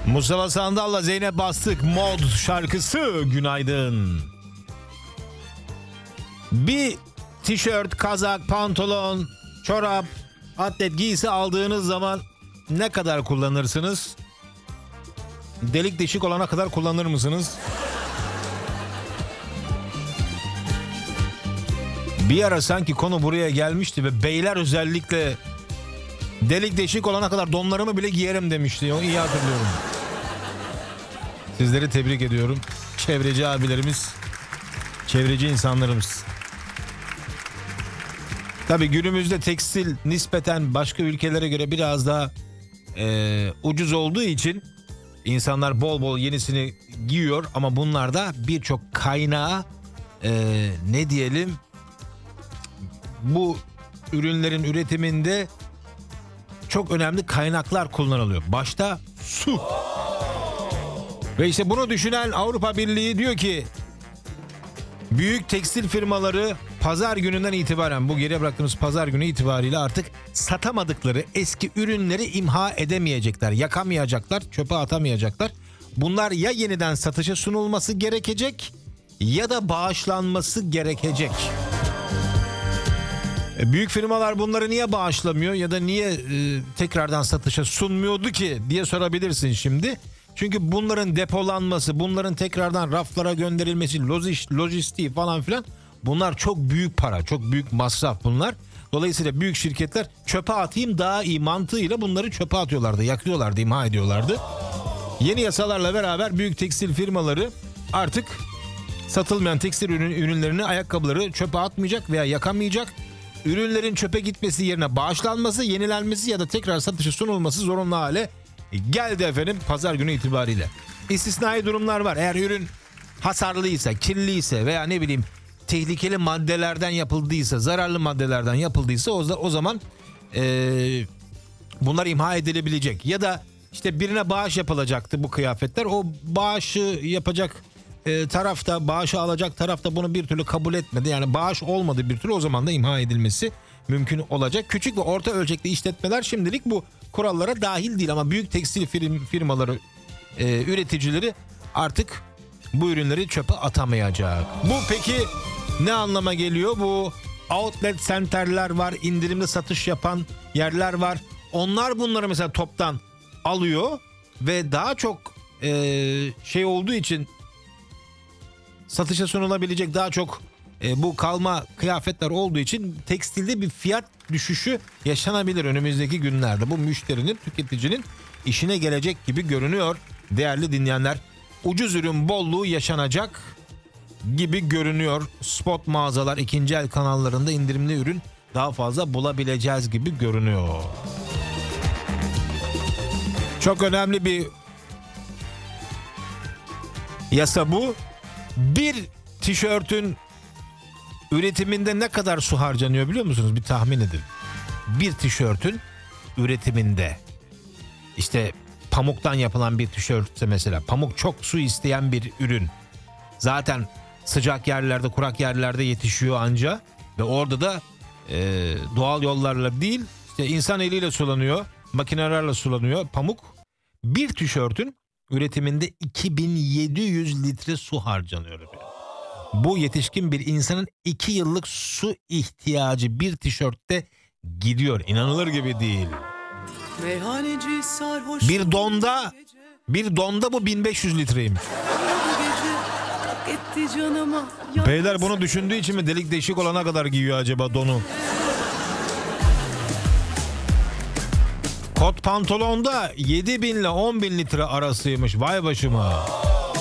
Mustafa Sandal'la Zeynep Bastık Mod şarkısı. Günaydın. Bir tişört, kazak, pantolon, çorap, atlet giysi aldığınız zaman ne kadar kullanırsınız? Delik deşik olana kadar kullanır mısınız? Bir ara sanki konu buraya gelmişti ve beyler özellikle delik deşik olana kadar donlarımı bile giyerim demişti. Onu iyi hatırlıyorum. Sizleri tebrik ediyorum. Çevreci abilerimiz, çevreci insanlarımız. Tabii günümüzde tekstil nispeten başka ülkelere göre biraz daha ucuz olduğu için insanlar bol bol yenisini giyiyor. Ama bunlarda birçok kaynağı ne diyelim, bu ürünlerin üretiminde çok önemli kaynaklar kullanılıyor. Başta su. Ve işte bunu düşünen Avrupa Birliği diyor ki büyük tekstil firmaları pazar gününden itibaren, bu geriye bıraktığımız pazar günü itibariyle artık satamadıkları eski ürünleri imha edemeyecekler, yakamayacaklar, çöpe atamayacaklar. Bunlar ya yeniden satışa sunulması gerekecek ya da bağışlanması gerekecek. Büyük firmalar bunları niye bağışlamıyor ya da niye tekrardan satışa sunmuyordu ki diye sorabilirsin şimdi. Çünkü bunların depolanması, bunların tekrardan raflara gönderilmesi, lojistiği falan filan, bunlar çok büyük para, çok büyük masraf bunlar. Dolayısıyla büyük şirketler çöpe atayım daha iyi mantığıyla bunları çöpe atıyorlardı, yakıyorlardı, imha ediyorlardı. Yeni yasalarla beraber büyük tekstil firmaları artık satılmayan tekstil ürünlerini, ayakkabıları çöpe atmayacak veya yakamayacak. Ürünlerin çöpe gitmesi yerine bağışlanması, yenilenmesi ya da tekrar satışa sunulması zorunlu hale geldi efendim pazar günü itibariyle. İstisnai durumlar var. Eğer ürün hasarlıysa, kirliyse veya ne bileyim tehlikeli maddelerden yapıldıysa, zararlı maddelerden yapıldıysa o zaman bunlar imha edilebilecek. Ya da işte birine bağış yapılacaktı bu kıyafetler. O bağışı yapacak tarafta, bağışı alacak tarafta bunu bir türlü kabul etmedi. Yani bağış olmadı bir türlü, o zaman da imha edilmesi mümkün olacak. Küçük ve orta ölçekli işletmeler şimdilik bu kurallara dahil değil ama büyük tekstil firmaları, üreticileri artık bu ürünleri çöpe atamayacak. Bu peki ne anlama geliyor? Bu outlet center'ler var, indirimli satış yapan yerler var. Onlar bunları mesela toptan alıyor ve daha çok şey olduğu için, satışa sunulabilecek daha çok bu kalma kıyafetler olduğu için tekstilde bir fiyat düşüşü yaşanabilir önümüzdeki günlerde. Bu müşterinin, tüketicinin işine gelecek gibi görünüyor değerli dinleyenler. Ucuz ürün bolluğu yaşanacak gibi görünüyor. Spot mağazalar, ikinci el kanallarında indirimli ürün daha fazla bulabileceğiz gibi görünüyor. Çok önemli bir yasa bu. Bir tişörtün üretiminde ne kadar su harcanıyor biliyor musunuz? Bir tahmin edin. Bir tişörtün üretiminde, işte pamuktan yapılan bir tişörtse mesela, pamuk çok su isteyen bir ürün. Zaten sıcak yerlerde, kurak yerlerde yetişiyor anca ve orada da doğal yollarla değil, işte insan eliyle sulanıyor, makinelerle sulanıyor pamuk. Bir tişörtün üretiminde 2700 litre su harcanıyor. Bu yetişkin bir insanın 2 yıllık su ihtiyacı bir tişörtte gidiyor. İnanılır gibi değil. Bir donda bu 1500 litreymiş. Beyler bunu düşündüğü için mi delik deşik olana kadar giyiyor acaba donu? Kot pantolonda 7.000 ile 10.000 litre arasıymış. Vay başıma.